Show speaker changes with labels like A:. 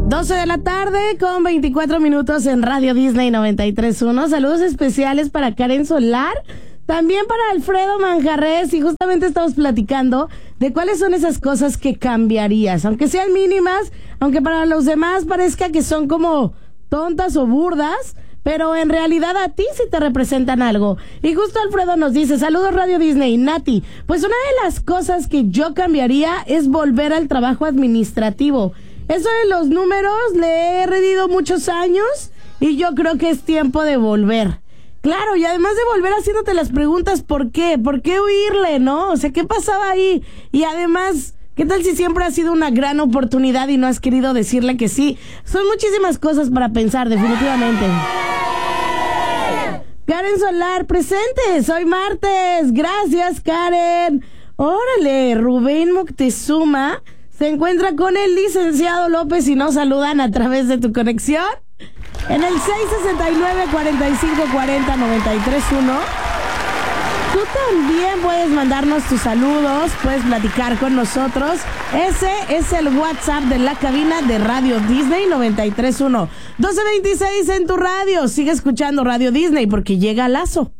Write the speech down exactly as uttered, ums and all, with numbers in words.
A: doce de la tarde con veinticuatro minutos en Radio Disney noventa y tres punto uno. Saludos especiales para Karen Solar, también para Alfredo Manjarres, y justamente estamos platicando de cuáles son esas cosas que cambiarías, aunque sean mínimas, aunque para los demás parezca que son como tontas o burdas, pero en realidad a ti sí te representan algo. Y justo Alfredo nos dice: saludos Radio Disney, Nati. Pues una de las cosas que yo cambiaría es volver al trabajo administrativo. Eso de los números le he heredido muchos años y yo creo que es tiempo de volver. Claro, y además de volver haciéndote las preguntas, ¿por qué? ¿Por qué huirle, no? O sea, ¿qué pasaba ahí? Y además, ¿qué tal si siempre ha sido una gran oportunidad y no has querido decirle que sí? Son muchísimas cosas para pensar, definitivamente. Karen Solar, presente, hoy martes. Gracias, Karen. Órale, Rubén Moctezuma se encuentra con el licenciado López y nos saludan a través de tu conexión en el seis sesenta y nueve, cuarenta y cinco cuarenta, noventa y tres punto uno. Tú también puedes mandarnos tus saludos, puedes platicar con nosotros. Ese es el WhatsApp de la cabina de Radio Disney noventa y tres punto uno. doce veintiséis en tu radio. Sigue escuchando Radio Disney porque llega Lazo.